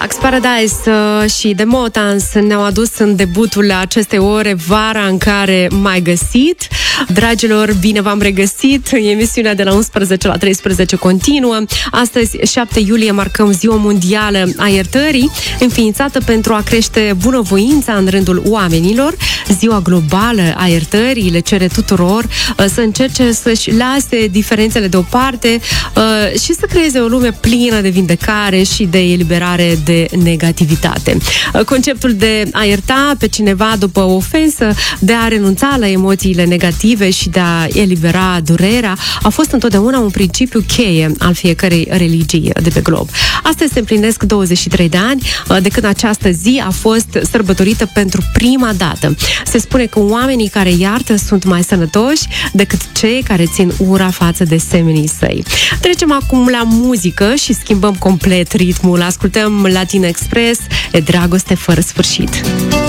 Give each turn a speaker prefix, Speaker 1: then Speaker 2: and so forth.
Speaker 1: Axe Paradise și The Motans ne-au adus în debutul acestei ore vara în care m-ai găsit. Dragilor, bine v-am regăsit. Emisiunea de la 11 la 13 continuă. Astăzi, 7 iulie, marcăm Ziua Mondială a Iertării, înființată pentru a crește bunăvoința în rândul oamenilor. Ziua globală a iertării le cere tuturor să încerce să-și lase diferențele deoparte și să creeze o lume plină de vindecare și de eliberare de negativitate. Conceptul de a ierta pe cineva după o ofensă, de a renunța la emoțiile negative și de a elibera durerea, a fost întotdeauna un principiu cheie al fiecărei religii de pe glob. Astăzi se împlinesc 23 de ani de când această zi a fost sărbătorită pentru prima dată. Se spune că oamenii care iartă sunt mai sănătoși decât cei care țin ura față de semenii săi. Trecem acum la muzică și schimbăm complet ritmul. Ascultăm Latin Express, E dragoste fără sfârșit.